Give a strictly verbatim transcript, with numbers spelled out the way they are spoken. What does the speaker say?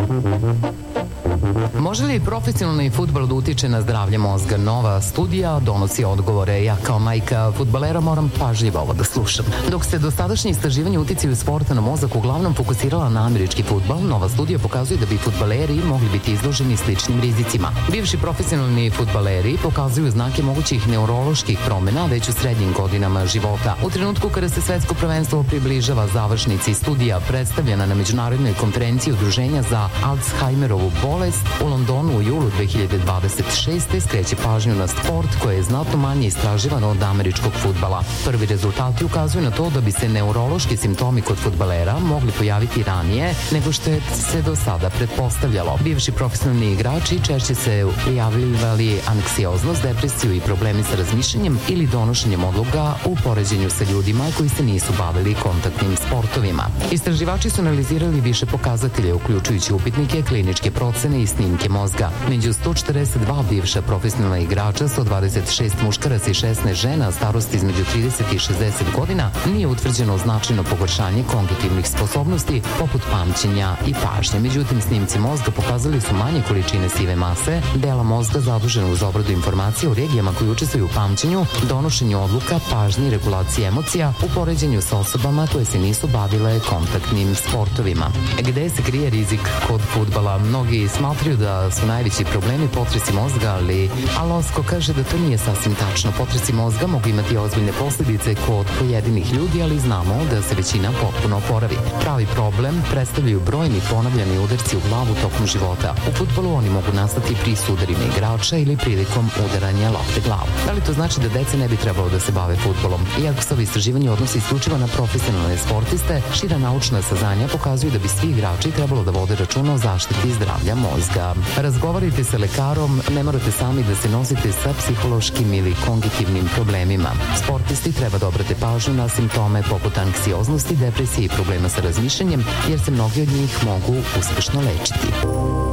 Može li profesionalni fudbal da utiče na zdravlje mozga? Nova studija donosi odgovore. Ja kao majka fudbalera moram pažljivo ovo da slušam. Dok se dosadašnje istraživanje uticaju sporta na mozak uglavnom fokusirala na američki fudbal, nova studija pokazuje da bi fudbaleri mogli biti izloženi sličnim rizicima. Bivši profesionalni fudbaleri pokazuju znake mogućih neuroloških promena već u srednjim godinama života. U trenutku kada se svetsko prvenstvo približava završnici, studija predstavljena na međunarodnoj konferenciji Udruženja za Alzheimerovu bolest u Londonu u julu dve hiljade dvadeset šeste. skreće pažnju na sport koji je znatno manje istraživan od američkog fudbala. Prvi rezultati ukazuju na to da bi se neurološki simptomi kod fudbalera mogli pojaviti ranije nego što je se do sada pretpostavljalo. Bivši profesionalni igrači češće se prijavljivali anksioznost, depresiju i problemi sa razmišljanjem ili donošenjem odluka u poređenju sa ljudima koji se nisu bavili kontaktnim sportovima. Istraživači su analizirali više pokazatelje, uključujući upitnike, kliničke procene i snimke mozga. Među sto četrdeset dva bivša profesionalna igrača, sto dvadeset šest muškaraca i šesnaest žena starosti između trideset i šezdeset godina nije utvrđeno značajno pogoršanje kognitivnih sposobnosti poput pamćenja i pažnje. Međutim, snimci mozga pokazali su manje količine sive mase, dela mozga zaduženo uz obradu informacija u regijama koji učestvuju u pamćenju, donošenju odluka, pažnji i regulaciji emocija u poređenju sa osobama koje se nisu bavile kontaktnim sportovima. Gde se krije rizik kod fudbala? Mnogi smatraju da su najveći problemi potresi mozga, ali Alosko kaže da to nije sasvim tačno. Potresi mozga mogu imati ozbiljne posljedice kod pojedinih ljudi, ali znamo da se većina potpuno oporavi. Pravi problem predstavljaju brojni ponavljani udarci u glavu tokom života. U fudbalu oni mogu nastati pri sudarima igrača ili prilikom udaranja lopte glavu. Da li to znači da deca ne bi trebalo da se bave fudbalom? Iako se ovo istraživanje odnosi isključivo na profesionalne sportiste, šira naučna saznanja pokazuju da bi svi igrači trebalo da vode računa o zaštiti zdravlja mozga. Razgovarajte sa lekarom, ne morate sami da se nosite sa psihološkim ili kognitivnim problemima. Sportisti treba da obrate pažnju na simptome poput anksioznosti, depresije i problema sa razmišljanjem, jer se mnogi od njih mogu uspešno lečiti.